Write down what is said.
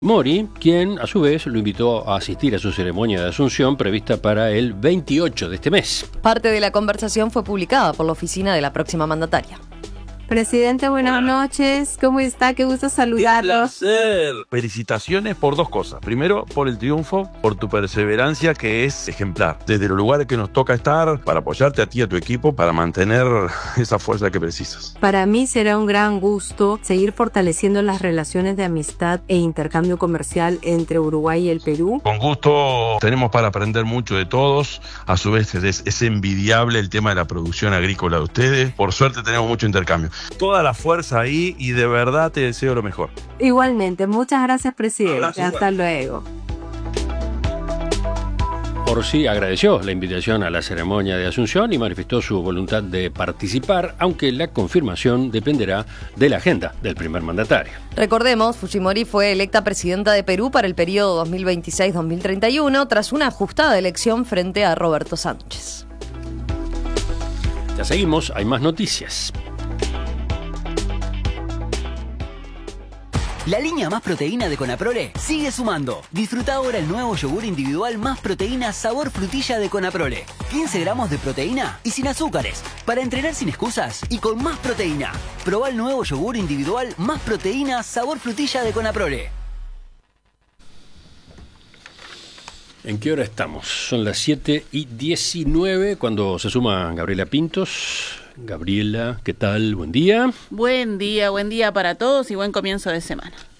Mori, quien a su vez lo invitó a asistir a su ceremonia de asunción prevista para el 28 de este mes. Parte de la conversación fue publicada por la oficina de la próxima mandataria. Presidente, buenas noches. ¿Cómo está? Qué gusto saludarlo. ¡Qué placer! Felicitaciones por dos cosas. Primero, por el triunfo, por tu perseverancia que es ejemplar. Desde los lugares que nos toca estar, para apoyarte a ti y a tu equipo, para mantener esa fuerza que precisas. Para mí será un gran gusto seguir fortaleciendo las relaciones de amistad e intercambio comercial entre Uruguay y el Perú. Con gusto tenemos para aprender mucho de todos. A su vez es envidiable el tema de la producción agrícola de ustedes. Por suerte tenemos mucho intercambio. Toda la fuerza ahí y de verdad te deseo lo mejor. Igualmente, muchas gracias, presidente. Abrazo. Hasta luego. Orsi agradeció la invitación a la ceremonia de asunción y manifestó su voluntad de participar, aunque la confirmación dependerá de la agenda del primer mandatario. Recordemos, Fujimori fue electa presidenta de Perú para el periodo 2026-2031 tras una ajustada elección frente a Roberto Sánchez. Ya seguimos, hay más noticias. La línea Más Proteína de Conaprole sigue sumando. Disfruta ahora el nuevo yogur individual Más Proteína sabor frutilla de Conaprole. 15 gramos de proteína y sin azúcares. Para entrenar sin excusas y con más proteína. Probá el nuevo yogur individual Más Proteína sabor frutilla de Conaprole. ¿En qué hora estamos? Son las 7:19 cuando se suma Gabriela Pintos. Gabriela, ¿qué tal? Buen día. Buen día para todos y buen comienzo de semana.